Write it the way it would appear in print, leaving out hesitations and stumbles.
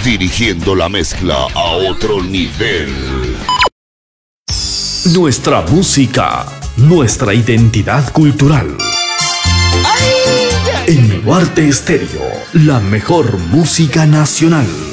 dirigiendo la mezcla a otro nivel. Nuestra música, nuestra identidad cultural. En Nuarte Estéreo, la mejor música nacional.